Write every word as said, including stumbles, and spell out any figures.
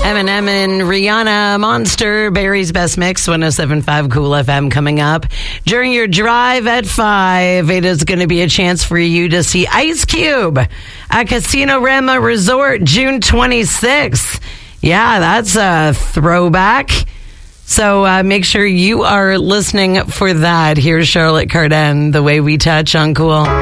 Eminem and Rihanna, Monster, Barry's Best Mix, one oh seven point five Cool F M coming up. During your drive at five, it is going to be a chance for you to see Ice Cube at Casino Rama Resort June twenty-sixth. Yeah, that's a throwback. So uh, make sure you are listening for that. Here's Charlotte Cardin, The Way We Touch on Cool.